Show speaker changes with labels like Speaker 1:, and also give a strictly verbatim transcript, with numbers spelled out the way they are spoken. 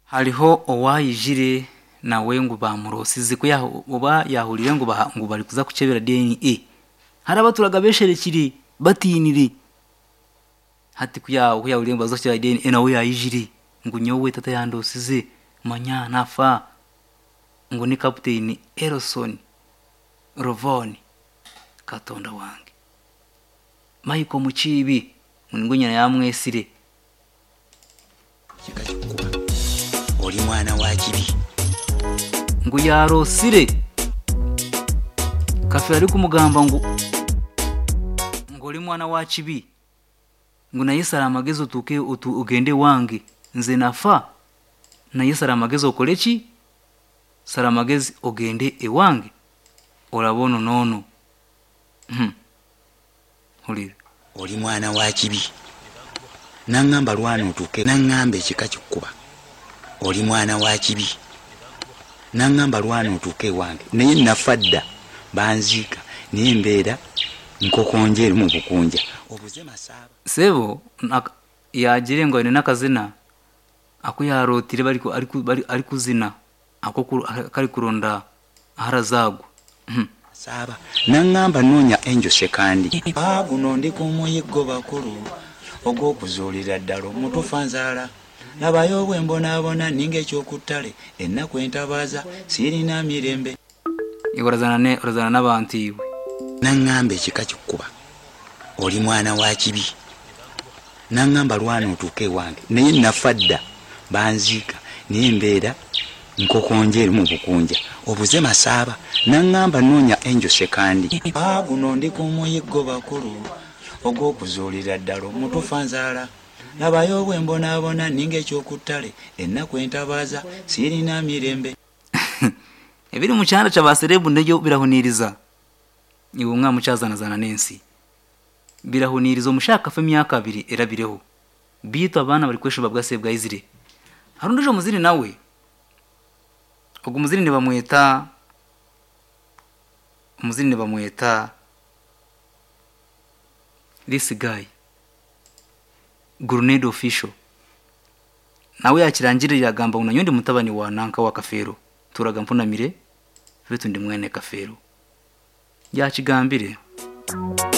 Speaker 1: haliho owayijire nawe ngo bamurosize ko yaho oba yahurire ngo ngo bari kuza kucebera D N A haraba turagabesherekire batinire hati kuya kuyahurire ngo bazocebera D N A nawe yayijire ngo nyowe tata yandosize manya nafa ngo ni Captain Erson Rovoni Katonda wange Michael Muchibi ngo nyina yamwesire
Speaker 2: kikachikuba oli mwana wa kibi
Speaker 1: ngo yarosire kafe ari kumugamba ngo ngo oli mwana wa kibi ngo na Yesara amagezo tuke utu ugende wange nze nafa na Yesara amagezo okoleki sara magezi ogende ewange olabono nono hmm oli
Speaker 2: oli mwana wa kibi nangamba lwana otuke nangambe kikachikuba oli mwana wa kibi nangamba lwana otuke wange naye nafadda banzika niye mbeera nkokonjeri mu bukunja obuze masaba
Speaker 1: sebo yagire ngo ine nakazina ako yarotire bari bari ari kuzina ako kari kuronda harazagu
Speaker 2: saba nangamba nonya enjo sekandi aguno ndi kumuyiggo bakuru ogwo kuzulira ddalo mutufanzala nabayo bwembona bona ninge kyokutale ennaku entabaza sirina mirembe
Speaker 1: iwarazana ne orazana nabantu iwe
Speaker 2: nangambe kikachikuba oli mwana wa kibi nangamba lwana otuke wange naye nafadda banzika niye mbeera nkokonjeri mu bukunja obuze masaba nangamba nonya enjo sekandi aguno ndi kumuyiggo bakuru ogwo kuzulira ddalo mutufanzala nabayo bwembona bona ninge kyokutale ennaku entabaza sirina mirembe
Speaker 1: ebiri mu cyanda cy'abaserebu ndyo birahuniriza niwe umwa mucyazana zana nensi birahuniriza umushaka fe myaka abiri erabireho bito abana bari kwesha babwase bwa izire harundejo muziri nawe ubwo muziri ne bamweta umuziri ne bamweta this guy Grenade official nawe yakirangirira yagamba ngo nanyundi mutabani wa nanka wa Kafero turaga mpunamire bitu ndi mwene Kafero yakigambire